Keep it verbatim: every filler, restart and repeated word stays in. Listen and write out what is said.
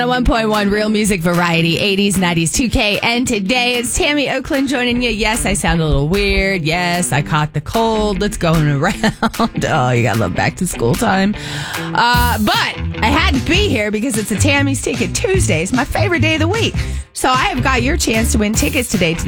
one point one Real Music Variety, eighties, nineties, two K. And today it's Tammy Oakland joining you. Yes, I sound a little weird. Yes, I caught the cold. Let's going around. Oh, you got to love back to school time. Uh, but I had to be here because it's a Tammy's Ticket Tuesday. It's my favorite day of the week. So I have got your chance to win tickets today to